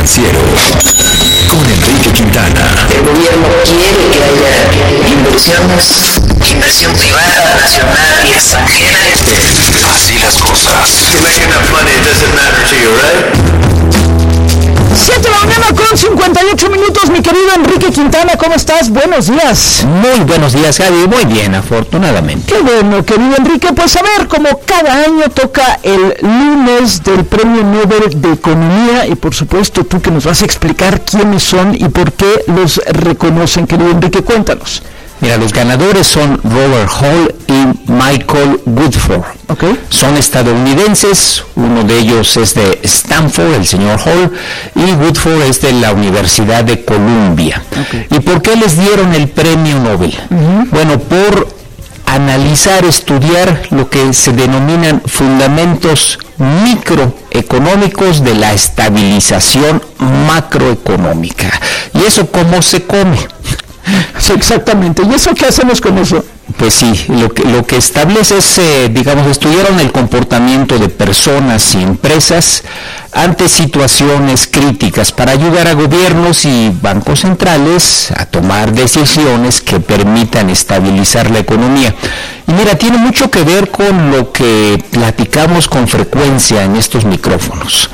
Financiero con Enrique Quintana. El gobierno quiere que haya inversión privada, nacional y extranjera. Así las cosas. You're making enough money, it doesn't matter to you, right? 7 de la mañana con 58 minutos, mi querido Enrique Quintana, ¿cómo estás? Buenos días. Muy buenos días, Gaby. Muy bien, afortunadamente. Qué bueno, querido Enrique. Pues a ver, como cada año toca el lunes del Premio Nobel de Economía, y por supuesto tú que nos vas a explicar quiénes son y por qué los reconocen, querido Enrique, cuéntanos. Mira, los ganadores son Robert Hall y Michael Woodford. Okay. Son estadounidenses, uno de ellos es de Stanford, el señor Hall, y Woodford es de la Universidad de Columbia. Okay. ¿Y por qué les dieron el premio Nobel? Bueno, por analizar, estudiar lo que se denominan fundamentos microeconómicos de la estabilización macroeconómica. ¿Y eso cómo se come? Sí, exactamente. ¿Y eso qué hacemos con eso? Pues sí, lo que establece es, estudiaron el comportamiento de personas y empresas ante situaciones críticas para ayudar a gobiernos y bancos centrales a tomar decisiones que permitan estabilizar la economía. Y mira, tiene mucho que ver con lo que platicamos con frecuencia en estos micrófonos.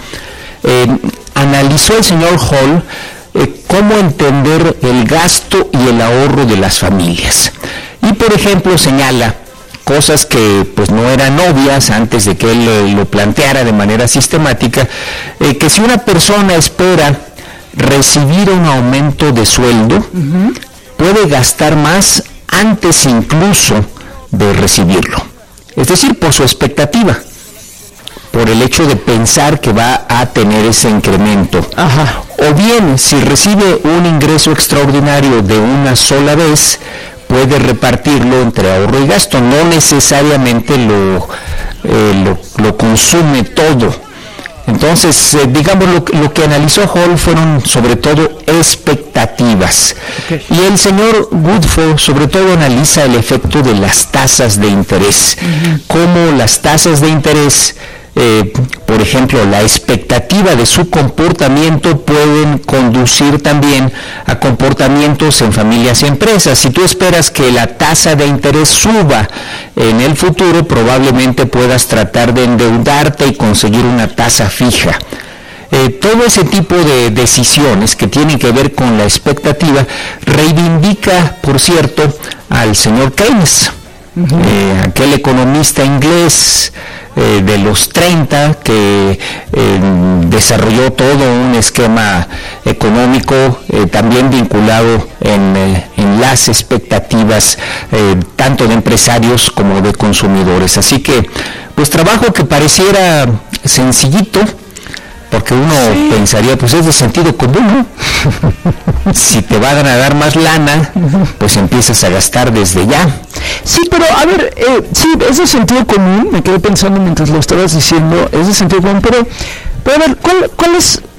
Analizó el señor Hall cómo entender el gasto y el ahorro de las familias. Y por ejemplo señala cosas que pues no eran obvias antes de que él lo planteara de manera sistemática, que si una persona espera recibir un aumento de sueldo, puede gastar más antes incluso de recibirlo. Es decir, por su expectativa, por el hecho de pensar que va a tener ese incremento. Ajá. O bien, si recibe un ingreso extraordinario de una sola vez, puede repartirlo entre ahorro y gasto. No necesariamente lo consume todo. Entonces, digamos, lo que analizó Hall fueron sobre todo expectativas. Okay. Y el señor Woodford sobre todo analiza el efecto de las tasas de interés. Cómo las tasas de interés, por ejemplo, la expectativa de su comportamiento pueden conducir también a comportamientos en familias y empresas. Si tú esperas que la tasa de interés suba en el futuro, probablemente puedas tratar de endeudarte y conseguir una tasa fija. Todo ese tipo de decisiones que tienen que ver con la expectativa reivindica, por cierto, al señor Keynes, aquel economista inglés de los 30 que desarrolló todo un esquema económico también vinculado en las expectativas tanto de empresarios como de consumidores. Así que, pues trabajo que pareciera sencillito, porque uno pensaría, pues es de sentido común, ¿no? Si te van a dar más lana, pues empiezas a gastar desde ya. Sí, pero a ver, sí, es de sentido común, me quedé pensando mientras lo estabas diciendo, es de sentido común, pero a ver, ¿cuál es